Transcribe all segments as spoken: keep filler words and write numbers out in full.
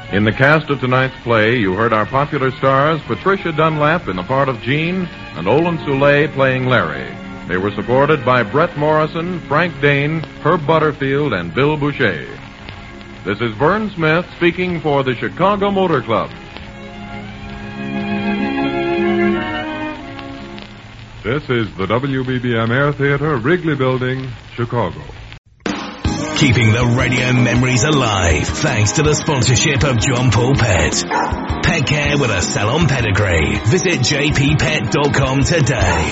In the cast of tonight's play, you heard our popular stars Patricia Dunlap in the part of Jean and Olin Soule playing Larry. They were supported by Brett Morrison, Frank Dane, Herb Butterfield, and Bill Boucher. This is Vern Smith speaking for the Chicago Motor Club. This is the W B B M Air Theater, Wrigley Building, Chicago. Keeping the radio memories alive thanks to the sponsorship of John Paul Pet. Pet care with a salon pedigree. Visit j p pet dot com today.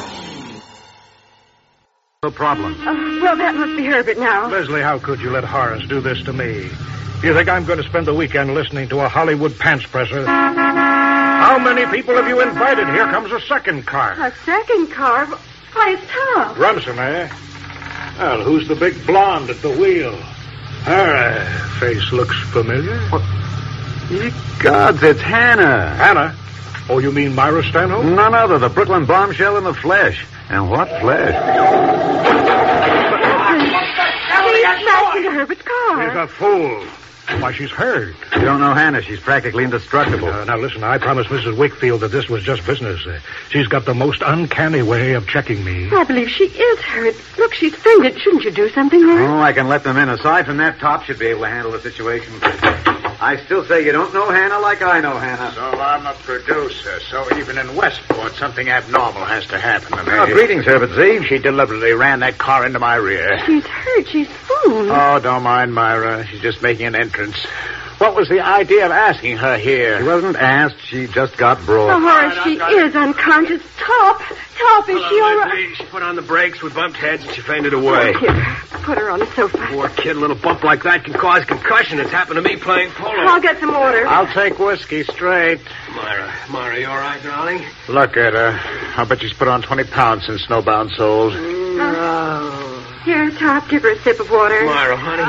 No problem. Uh, well, that must be Herbert now. Leslie, how could you let Horace do this to me? You think I'm going to spend the weekend listening to a Hollywood pants presser? How many people have you invited? Here comes a second car. A second car? Why, it's Tom. Rumson, eh? Well, who's the big blonde at the wheel? Her uh, face looks familiar. What? Ye gods, it's Hannah. Hannah? Oh, you mean Myra Stanhope? None other, the Brooklyn bombshell in the flesh. And what flesh? He's smashed into Herbert's car. He's a fool. Why, she's hurt. You don't know Hannah. She's practically indestructible. Uh, now, listen, I promised Missus Wakefield that this was just business. Uh, she's got the most uncanny way of checking me. I believe she is hurt. Look, she's fainted. Shouldn't you do something, Horace? Oh, I can let them in. Aside from that, Top should be able to handle the situation. I still say you don't know Hannah like I know Hannah. So I'm a producer, so even in Westport, something abnormal has to happen to me. Oh, greetings, Herbert Z. She deliberately ran that car into my rear. She's hurt. She's swooned. Oh, don't mind Myra. She's just making an entrance. What was the idea of asking her here? She wasn't asked. She just got brought. Oh, Horace, she is unconscious. Top. Top, is she all right? She put on the brakes, we bumped heads, and she fainted away. Here, put her on the sofa. Poor kid, a little bump like that can cause concussion. It's happened to me playing polo. I'll get some water. I'll take whiskey straight. Myra, Myra, you all right, darling? Look at her. I bet she's put on twenty pounds since Snowbound Souls. Oh. Here, Top, give her a sip of water. Myra, honey.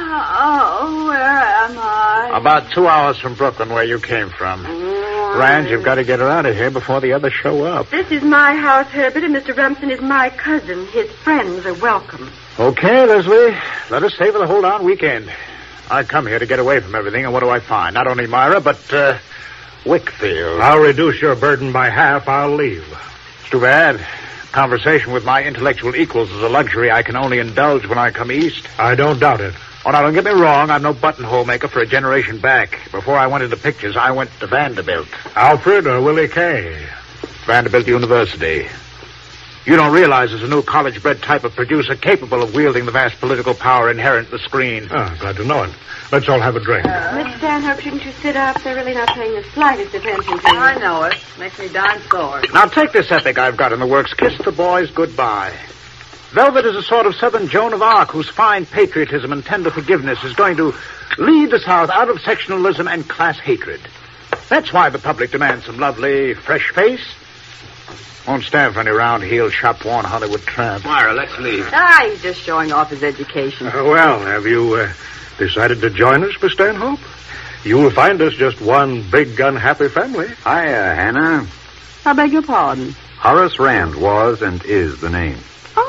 Oh, oh, where am I? About two hours from Brooklyn, where you came from. Oh. Rand, you've got to get her out of here before the others show up. This is my house, Herbert, and Mister Rumson is my cousin. His friends are welcome. Okay, Leslie. Let us stay for the hold-on weekend. I come here to get away from everything, and what do I find? Not only Myra, but, uh, Wakefield. I'll reduce your burden by half. I'll leave. It's too bad. Conversation with my intellectual equals is a luxury I can only indulge when I come east. I don't doubt it. Oh, now, don't get me wrong. I'm no buttonhole maker for a generation back. Before I went into pictures, I went to Vanderbilt. Alfred or Willie Kay? Vanderbilt University. You don't realize there's a new college-bred type of producer capable of wielding the vast political power inherent in the screen. Ah, glad to know it. Let's all have a drink. Uh, Miss Stanhope, shouldn't you sit up? They're really not paying the slightest attention to you. I know it. Makes me darn sore. Now, take this epic I've got in the works. Kiss the boys goodbye. Velvet is a sort of Southern Joan of Arc whose fine patriotism and tender forgiveness is going to lead the South out of sectionalism and class hatred. That's why the public demands some lovely, fresh face. Won't stand for any round-heeled, shop-worn Hollywood tramp. Myra, let's leave. Ah, he's just showing off his education. Uh, well, have you uh, decided to join us, Miss Stanhope? You'll find us just one big, unhappy family. Hiya, Hannah. I beg your pardon. Horace Rand was and is the name.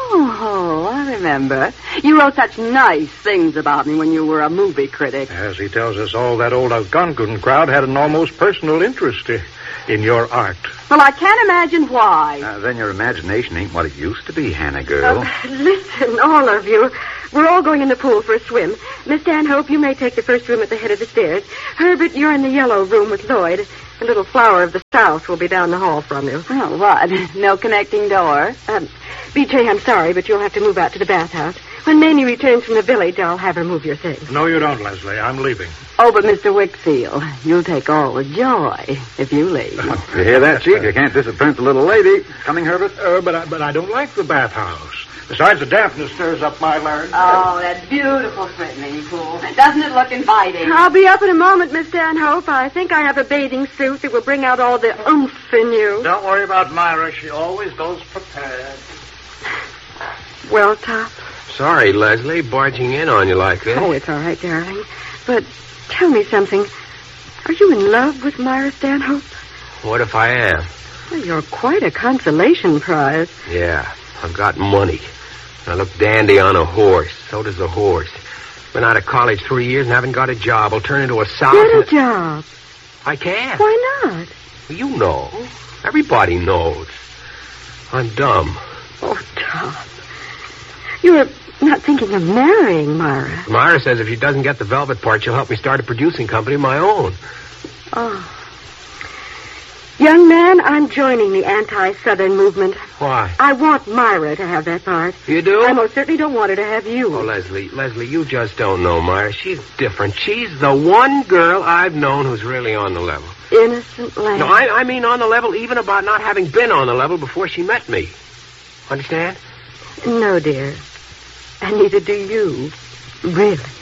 Oh, I remember. You wrote such nice things about me when you were a movie critic. As he tells us all, that old Algonquin crowd had an almost personal interest uh, in your art. Well, I can't imagine why. Uh, then your imagination ain't what it used to be, Hannah girl. Uh, listen, all of you. We're all going in the pool for a swim. Miss Stanhope, you may take the first room at the head of the stairs. Herbert, you're in the yellow room with Lloyd. The little flower of the South will be down the hall from you. Oh, what? No connecting door? Um, B J, I'm sorry, but you'll have to move out to the bathhouse. When Mamie returns from the village, I'll have her move your things. No, you don't, Leslie. I'm leaving. Oh, but Mister Wakefield, you'll take all the joy if you leave. You hear that, Chief? You can't disappoint the little lady. Coming, Herbert? Uh, but, I, but I don't like the bathhouse. Besides, the dampness stirs up my larynx. Oh, that beautiful swimming pool. Doesn't it look inviting? I'll be up in a moment, Miss Stanhope. I think I have a bathing suit that will bring out all the oomph in you. Don't worry about Myra. She always goes prepared. Well, Top? Sorry, Leslie, barging in on you like this. Oh, it's all right, darling. But tell me something. Are you in love with Myra Stanhope? What if I am? Well, you're quite a consolation prize. Yeah, I've got money. I look dandy on a horse. So does the horse. Been out of college three years and haven't got a job. I'll turn into a sow. Get a job. I can't. Why not? You know. Everybody knows. I'm dumb. Oh, Tom. You're not thinking of marrying Myra. Myra says if she doesn't get the velvet part, she'll help me start a producing company of my own. Oh. Young man, I'm joining the anti-Southern movement. Why? I want Myra to have that part. You do? I most certainly don't want her to have you. Oh, Leslie, Leslie, you just don't know Myra. She's different. She's the one girl I've known who's really on the level. Innocent lamb. No, I, I mean on the level even about not having been on the level before she met me. Understand? No, dear. And neither do you. Really.